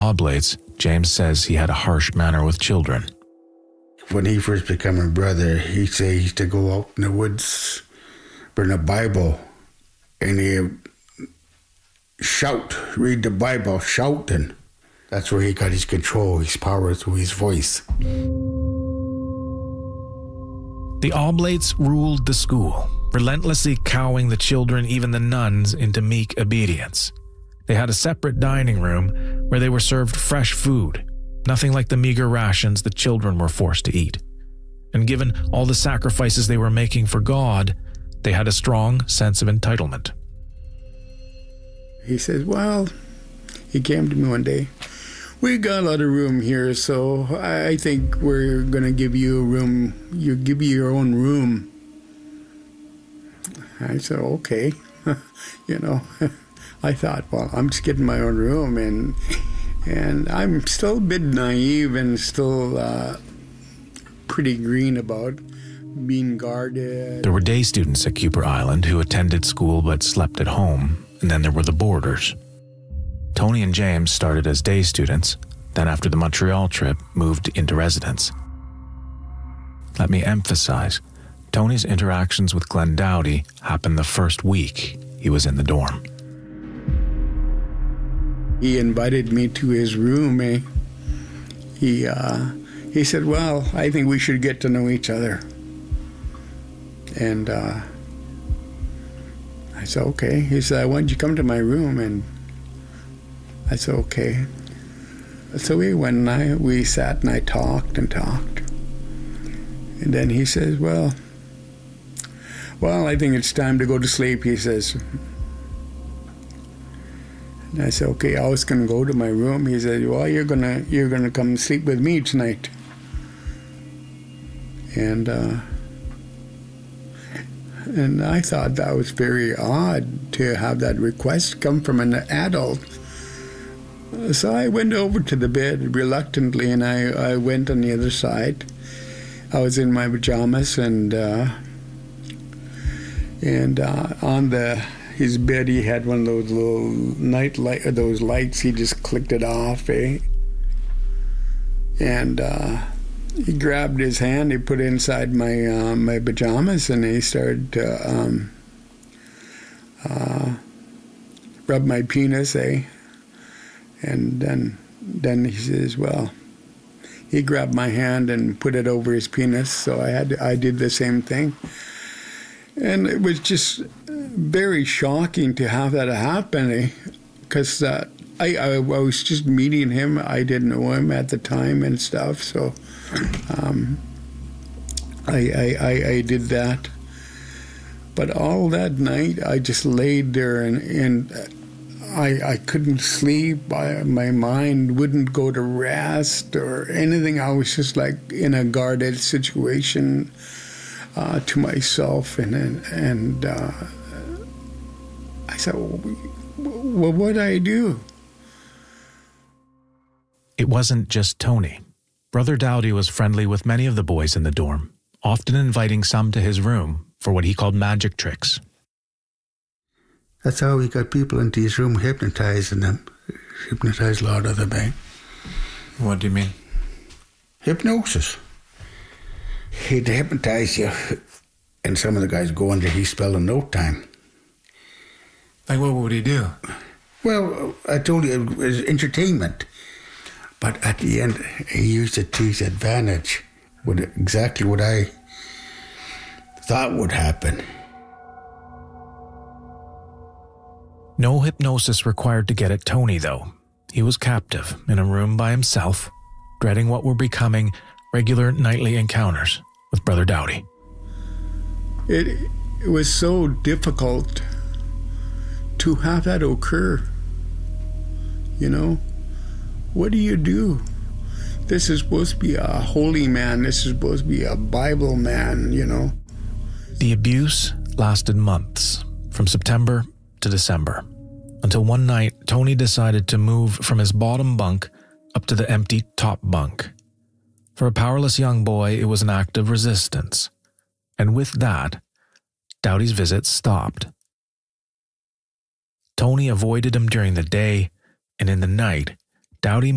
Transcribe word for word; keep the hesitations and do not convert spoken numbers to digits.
Oblates, James says he had a harsh manner with children. When he first became a brother, he said he used to go out in the woods, bring a Bible, and he'd shout, read the Bible, shouting. That's where he got his control, his power through his voice. The Oblates ruled the school, relentlessly cowing the children, even the nuns, into meek obedience. They had a separate dining room where they were served fresh food, nothing like the meager rations the children were forced to eat. And given all the sacrifices they were making for God, they had a strong sense of entitlement. He says, well, he came to me one day, we got a lot of room here, so I think we're going to give you a room, you give you your own room. I said, okay. You know, I thought, well, I'm just getting my own room, and and I'm still a bit naive and still uh, pretty green about being guarded. There were day students at Kuper Island who attended school but slept at home, and then there were the boarders. Tony and James started as day students, then after the Montreal trip, moved into residence. Let me emphasize, Tony's interactions with Glenn Doughty happened the first week he was in the dorm. He invited me to his room. Eh? He, uh, he said, well, I think we should get to know each other. And uh, I said, okay. He said, why don't you come to my room? And I said, okay. So we went and I, we sat and I talked and talked. And then he says, well, well, I think it's time to go to sleep, he says. And I said, okay, I was going to go to my room. He said, well, you're going to you're gonna come sleep with me tonight. And, uh, and I thought that was very odd to have that request come from an adult. So I went over to the bed reluctantly, and I, I went on the other side. I was in my pajamas, and uh, and uh, on the his bed he had one of those little night light, those lights. He just clicked it off, eh? And uh, he grabbed his hand, he put it inside my uh, my pajamas, and he started to um, uh, rub my penis, eh? And then, then he says, well, he grabbed my hand and put it over his penis, so I had to, I did the same thing. And it was just very shocking to have that happen, because eh? uh, I, I, I was just meeting him. I didn't know him at the time and stuff, so um, I, I, I, I did that. But all that night, I just laid there and... and I, I couldn't sleep. I, my mind wouldn't go to rest or anything. I was just like in a guarded situation uh, to myself. And and, and uh, I said, well, what do I do? It wasn't just Tony. Brother Doughty was friendly with many of the boys in the dorm, often inviting some to his room for what he called magic tricks. That's how he got people into his room, hypnotizing them. Hypnotized a lot of them, eh? What do you mean? Hypnosis. He'd hypnotize you, and some of the guys go under his spell in no time. Like, what would he do? Well, I told you, it was entertainment. But at the end, he used it to his advantage, with exactly what I thought would happen. No hypnosis required to get at Tony, though. He was captive in a room by himself, dreading what were becoming regular nightly encounters with Brother Doughty. It, it was so difficult to have that occur. You know? What do you do? This is supposed to be a holy man. This is supposed to be a Bible man, you know? The abuse lasted months, from September to December, until one night Tony decided to move from his bottom bunk up to the empty top bunk. For a powerless young boy, it was an act of resistance, and with that, Doughty's visits stopped. Tony avoided him during the day, and in the night, Doughty